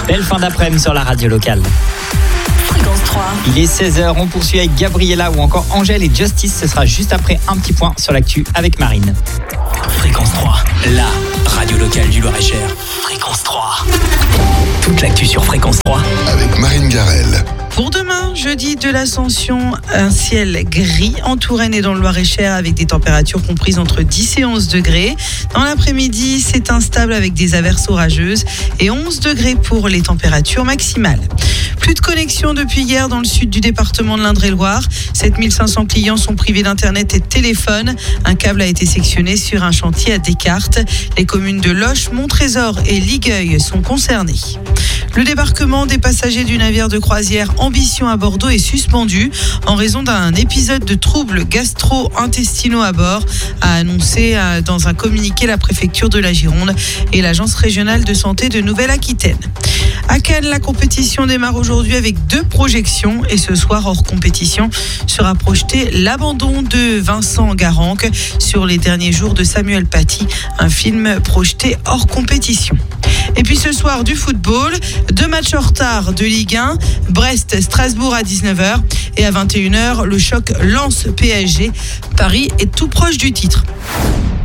Belle fin d'après-midi sur la radio locale. Fréquence 3. Il est 16h, on poursuit avec Gabriella ou encore Angèle et Justice. Ce sera juste après un petit point sur l'actu avec Marine. Fréquence 3, la radio locale du Loir-et-Cher. Fréquence 3. Toute l'actu sur Fréquence 3. Avec Marine Garel. Pour demain, jeudi de l'Ascension, un ciel gris en Touraine et dans le Loir-et-Cher avec des températures comprises entre 10 et 11 degrés. Dans l'après-midi, c'est instable avec des averses orageuses et 11 degrés pour les températures maximales. Plus de connexion depuis hier dans le sud du département de l'Indre-et-Loire. 7500 clients sont privés d'internet et de téléphone. Un câble a été sectionné sur un chantier à Descartes. Les communes de Loches, Montrésor et Ligueuil sont concernées. Le débarquement des passagers du navire de croisière Ambition à Bordeaux est suspendu en raison d'un épisode de troubles gastro-intestinaux à bord, a annoncé dans un communiqué la préfecture de la Gironde et l'agence régionale de santé de Nouvelle-Aquitaine. À Cannes, la compétition démarre aujourd'hui avec 2 projections et ce soir, hors compétition, sera projeté l'abandon de Vincent Garanque sur les derniers jours de Samuel Paty, un film projeté hors compétition. Et puis ce soir, du football, 2 matchs en retard de Ligue 1, Brest-Strasbourg à 19h et à 21h, le choc Lens-PSG. Paris est tout proche du titre.